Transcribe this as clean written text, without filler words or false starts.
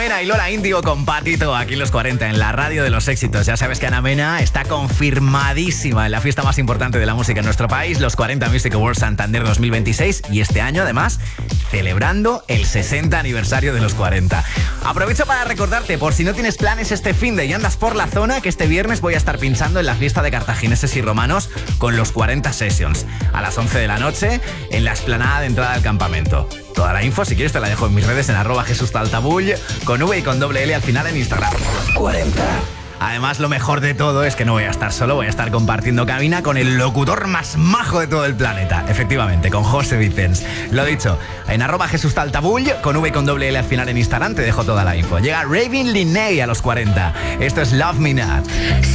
Mena y Lola Índigo con Patito aquí en los 40 en la radio de los éxitos. Ya sabes que Ana Mena está confirmadísima en la fiesta más importante de la música en nuestro país, los 40 Music Awards Santander 2026, y este año además celebrando el 60 aniversario de los 40. Aprovecho para recordarte, por si no tienes planes este finde y andas por la zona, que este viernes voy a estar pinchando en la fiesta de cartagineses y romanos con los 40 Sessions a las 11 de la noche en la explanada de entrada del campamento. Toda la info, si quieres, te la dejo en mis redes en @JesusTaltabull, con V y con doble L al final en Instagram. 40. Además, lo mejor de todo es que no voy a estar solo, voy a estar compartiendo cabina con el locutor más majo de todo el planeta. Efectivamente, con José Vicens. Lo dicho, en @JesusTaltabull, con V y con doble L al final en Instagram, te dejo toda la info. Llega Ravin Linney a los 40. Esto es Love Me Not.